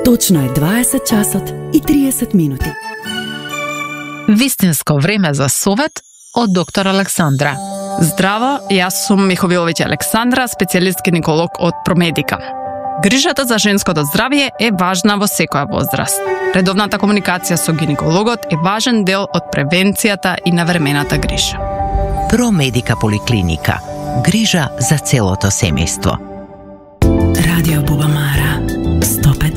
Точно е 20 часот и 30 минути. Вистинско време за совет од доктор Александра. Здраво, јас сум Миховиловиќ Александра, специјалист гинеколог од Промедика. Грижата за женското здравје е важна во секоја возраст. Редовната комуникација со гинекологот е важен дел од превенцијата и навремената грижа. Промедика поликлиника. Грижа за целото семејство.